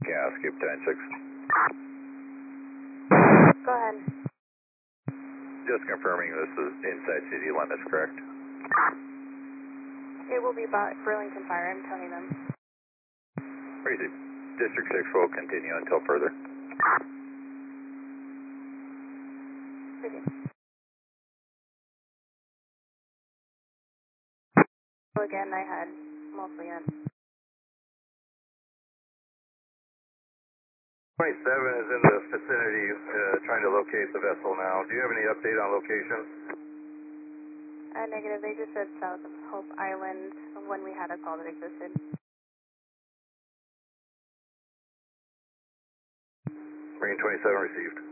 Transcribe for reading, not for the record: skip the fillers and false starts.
Yeah, Scoop 10-6. Go ahead. Just confirming this is inside city limits, correct? It will be about Burlington Fire, I'm telling them. Crazy. District 6 will continue until further. Crazy. So again, I had mostly on. 27 is in the vicinity trying to locate the vessel now. Do you have any update on location? Negative, they just said south of Hope Island when we had a call that existed. Marine 27 received.